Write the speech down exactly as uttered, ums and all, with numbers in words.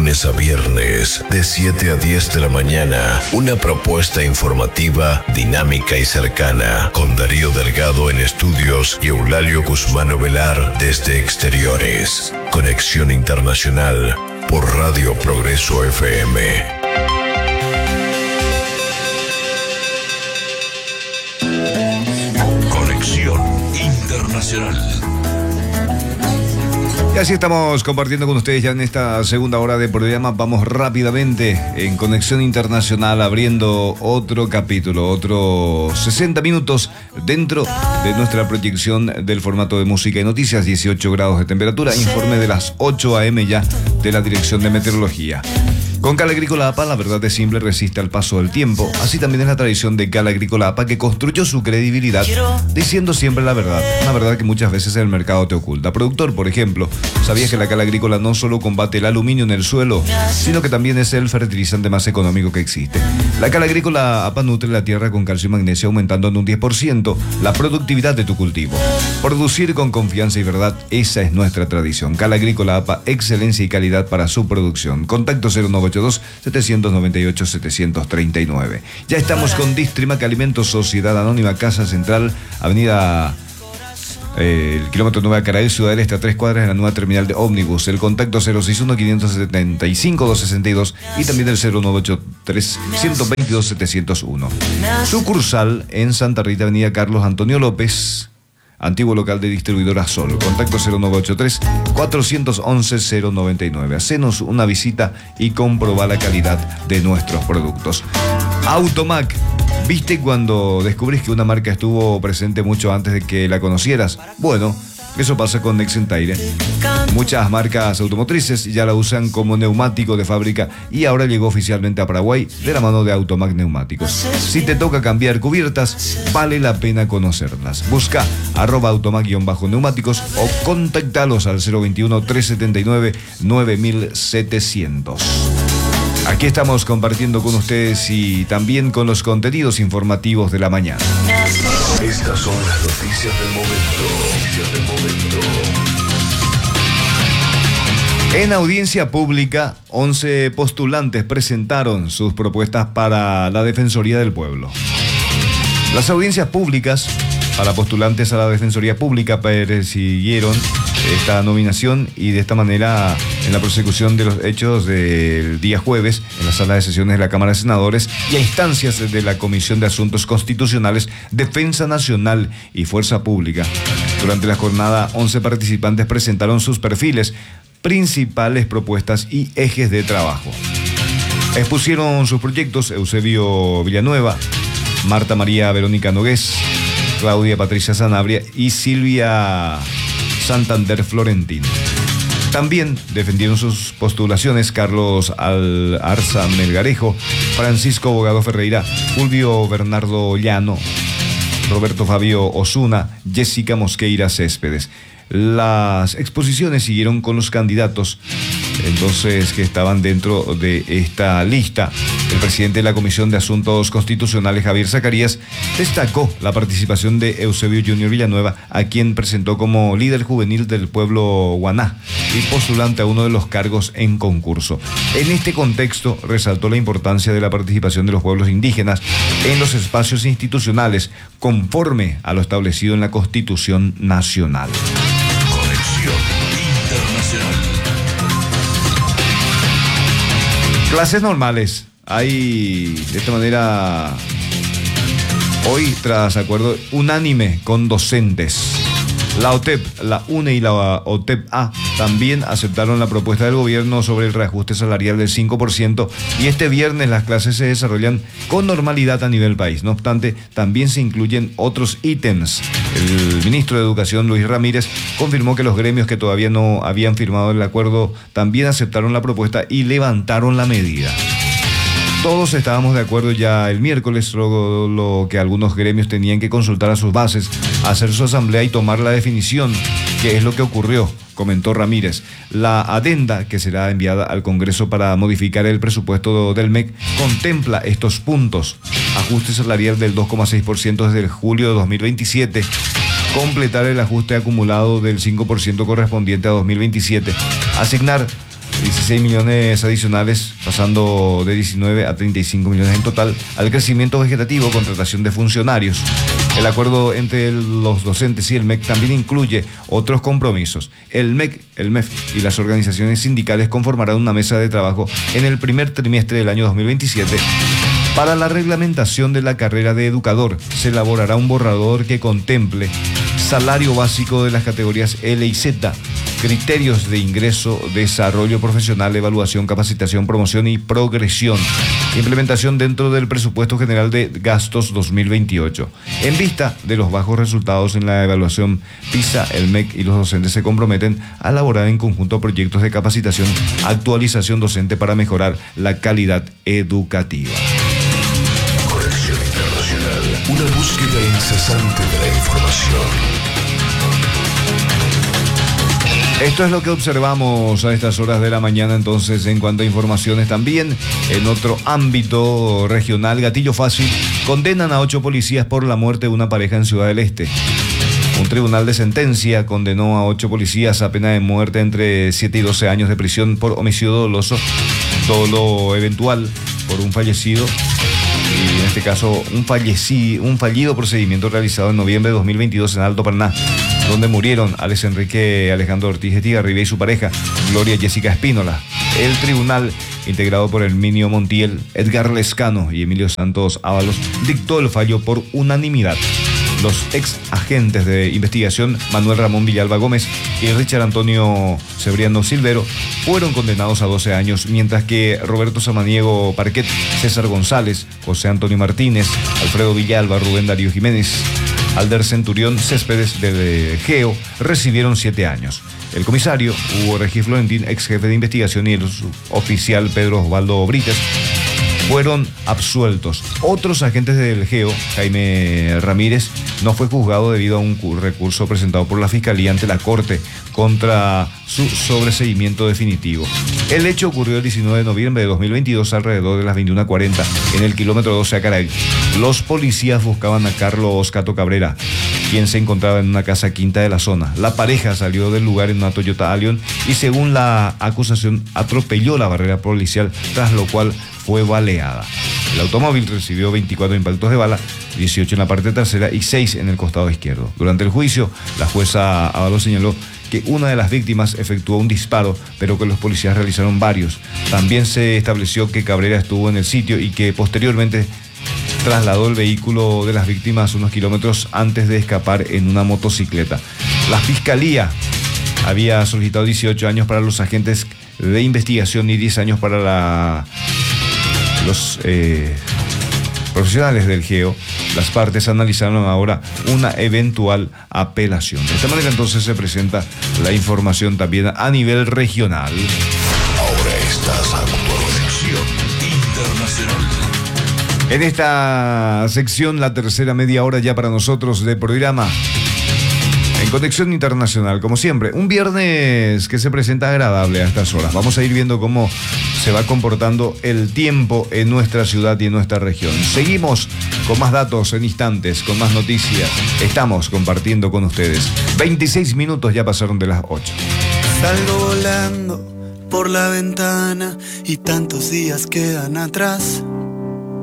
lunes a viernes, de siete a diez de la mañana, una propuesta informativa, dinámica y cercana, con Darío Delgado en estudios y Eulalio Guzmán Ovelar desde exteriores. Conexión Internacional por Radio Progreso F M. Internacional. Y así estamos compartiendo con ustedes ya en esta segunda hora de programa. Vamos rápidamente en Conexión Internacional abriendo otro capítulo, otros sesenta minutos dentro de nuestra proyección del formato de música y noticias. Dieciocho grados de temperatura, informe de las ocho a eme ya de la Dirección de Meteorología. Con Cal Agrícola A P A, la verdad es simple, resiste al paso del tiempo. Así también es la tradición de Cal Agrícola A P A, que construyó su credibilidad diciendo siempre la verdad. Una verdad que muchas veces el mercado te oculta. Productor, por ejemplo, ¿sabías que la cal agrícola no solo combate el aluminio en el suelo, sino que también es el fertilizante más económico que existe? La cal agrícola A P A nutre la tierra con calcio y magnesio, aumentando en un diez por ciento la productividad de tu cultivo. Producir con confianza y verdad, esa es nuestra tradición. Cal Agrícola A P A, excelencia y calidad para su producción. Contacto cero nueve ocho dos, siete nueve ocho, siete tres nueve. Ya estamos con Distrimac Alimentos, Sociedad Anónima, Casa Central, Avenida eh, el kilómetro nueve a Carael, Ciudad del Este, a tres cuadras de la nueva terminal de ómnibus. El contacto cero seis uno, quinientos setenta y cinco, doscientos sesenta y dos y también el cero nueve ocho tres, ciento veintidós, setecientos uno. Sucursal en Santa Rita, Avenida Carlos Antonio López, antiguo local de distribuidora Sol. Contacto cero nueve ocho tres, cuatro once, cero noventa y nueve. Hacenos una visita y comproba la calidad de nuestros productos. Automac. ¿Viste cuando descubrís que una marca estuvo presente mucho antes de que la conocieras? Bueno, eso pasa con Nexentaire. Muchas marcas automotrices ya la usan como neumático de fábrica y ahora llegó oficialmente a Paraguay de la mano de Automac Neumáticos. Si te toca cambiar cubiertas, vale la pena conocerlas. Busca arroba automac-neumáticos o contactalos al cero veintiuno, trescientos setenta y nueve, nueve mil setecientos. Aquí estamos compartiendo con ustedes y también con los contenidos informativos de la mañana. Estas son las noticias del momento. Noticias del momento. En audiencia pública, once postulantes presentaron sus propuestas para la Defensoría del Pueblo. Las audiencias públicas para postulantes a la Defensoría Pública persiguieron esta nominación y de esta manera, en la prosecución de los hechos del día jueves en la sala de sesiones de la Cámara de Senadores y a instancias de la Comisión de Asuntos Constitucionales, Defensa Nacional y Fuerza Pública. Durante la jornada, once participantes presentaron sus perfiles, principales propuestas y ejes de trabajo. Expusieron sus proyectos Eusebio Villanueva, Marta María Verónica Nogués, Claudia Patricia Sanabria y Silvia Santander Florentino. También defendieron sus postulaciones Carlos Al Arza Melgarejo, Francisco Bogado Ferreira, Fulvio Bernardo Llano, Roberto Fabio Osuna, Jessica Mosqueira Céspedes. Las exposiciones siguieron con los candidatos entonces que estaban dentro de esta lista. El presidente de la Comisión de Asuntos Constitucionales, Javier Zacarías, destacó la participación de Eusebio Junior Villanueva, a quien presentó como líder juvenil del pueblo Guaná y postulante a uno de los cargos en concurso. En este contexto, resaltó la importancia de la participación de los pueblos indígenas en los espacios institucionales, conforme a lo establecido en la Constitución Nacional. Conexión Internacional. Clases normales. Hay, de esta manera, hoy, tras acuerdo unánime con docentes, la O T E P, la U N E y la O T E P A también aceptaron la propuesta del gobierno sobre el reajuste salarial del cinco por ciento y este viernes las clases se desarrollan con normalidad a nivel país. No obstante, también se incluyen otros ítems. El ministro de Educación, Luis Ramírez, confirmó que los gremios que todavía no habían firmado el acuerdo también aceptaron la propuesta y levantaron la medida. Todos estábamos de acuerdo ya el miércoles, luego lo que algunos gremios tenían que consultar a sus bases, hacer su asamblea y tomar la definición, que es lo que ocurrió, comentó Ramírez. La adenda, que será enviada al Congreso para modificar el presupuesto del M E C, contempla estos puntos: ajuste salarial del dos coma seis por ciento desde el julio de dos mil veintisiete, completar el ajuste acumulado del cinco por ciento correspondiente a dos mil veintisiete, asignar dieciséis millones adicionales, pasando de diecinueve a treinta y cinco millones en total, al crecimiento vegetativo, contratación de funcionarios. El acuerdo entre los docentes y el M E C también incluye otros compromisos. El M E C, el M E F y las organizaciones sindicales conformarán una mesa de trabajo en el primer trimestre del año dos mil veintisiete. Para la reglamentación de la carrera de educador, se elaborará un borrador que contemple salario básico de las categorías L y Z, criterios de ingreso, desarrollo profesional, evaluación, capacitación, promoción y progresión. Implementación dentro del presupuesto general de gastos dos mil veintiocho. En vista de los bajos resultados en la evaluación PISA, el M E C y los docentes se comprometen a elaborar en conjunto proyectos de capacitación, actualización docente para mejorar la calidad educativa. Conexión Internacional, una búsqueda incesante de la información. Esto es lo que observamos a estas horas de la mañana, entonces, en cuanto a informaciones. También en otro ámbito regional, gatillo fácil, condenan a ocho policías por la muerte de una pareja en Ciudad del Este. Un tribunal de sentencia condenó a ocho policías a pena de muerte entre siete y doce años de prisión por homicidio doloso, dolo eventual por un fallecido. Y en este caso, un, falleci, un fallido procedimiento realizado en noviembre de dos mil veintidós en Alto Paraná, donde murieron Alex Enrique Alejandro Ortiz Estigarribia y su pareja, Gloria Jessica Espínola. El tribunal, integrado por Herminio Montiel, Edgar Lescano y Emilio Santos Ábalos, dictó el fallo por unanimidad. Los ex agentes de investigación Manuel Ramón Villalba Gómez y Richard Antonio Cebriano Silvero fueron condenados a doce años, mientras que Roberto Samaniego Parquet, César González, José Antonio Martínez, Alfredo Villalba, Rubén Darío Jiménez, Alder Centurión Céspedes de Geo recibieron siete años. El comisario Hugo Regis Florentín, ex jefe de investigación, y el oficial Pedro Osvaldo Brites fueron absueltos. Otros agentes del Geo, Jaime Ramírez, no fue juzgado debido a un recurso presentado por la Fiscalía ante la Corte contra su sobreseimiento definitivo. El hecho ocurrió el diecinueve de noviembre de dos mil veintidós alrededor de las veintiuna cuarenta en el kilómetro doce a Caray. Los policías buscaban a Carlos Cato Cabrera, quien se encontraba en una casa quinta de la zona. La pareja salió del lugar en una Toyota Allion y, según la acusación, atropelló la barrera policial, tras lo cual fue baleada. El automóvil recibió veinticuatro impactos de bala, dieciocho en la parte trasera y seis en el costado izquierdo. Durante el juicio, la jueza Ábalos señaló que una de las víctimas efectuó un disparo, pero que los policías realizaron varios. También se estableció que Cabrera estuvo en el sitio y que posteriormente trasladó el vehículo de las víctimas unos kilómetros antes de escapar en una motocicleta. La Fiscalía había solicitado dieciocho años para los agentes de investigación y diez años para la, los eh, profesionales del Geo. Las partes analizaron ahora una eventual apelación. De esta manera entonces se presenta la información también a nivel regional. Ahora estás a Conexión Internacional. En esta sección, la tercera media hora ya para nosotros de programa. En Conexión Internacional, como siempre, un viernes que se presenta agradable a estas horas. Vamos a ir viendo cómo se va comportando el tiempo en nuestra ciudad y en nuestra región. Seguimos con más datos en instantes, con más noticias. Estamos compartiendo con ustedes. veintiséis minutos ya pasaron de las ocho. Salgo volando por la ventana y tantos días quedan atrás.